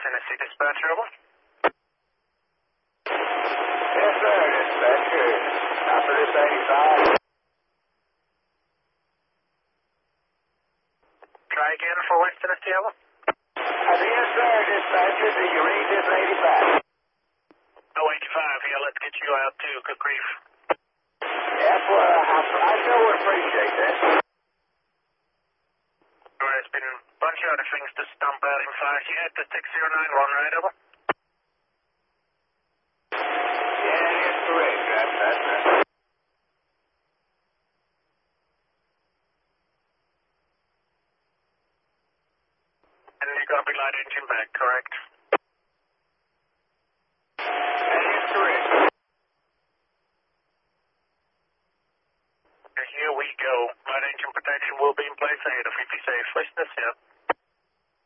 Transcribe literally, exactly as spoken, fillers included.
Tennessee dispatcher, over. Yes, sir, dispatcher. Copper this eighty-five. Try again for West Tennessee, over. I said, yes, sir, dispatcher. Do you read this eighty-five? Oh, eighty-five, yeah, let's get you out too. Good grief. Yes, well, I, I sure would appreciate that. Well, there's been a bunch of other things to stump out in fast. You had the six zero nine one, right, over? Yeah, that is correct. That's, that's, that's. And you're going to be light engine back, correct?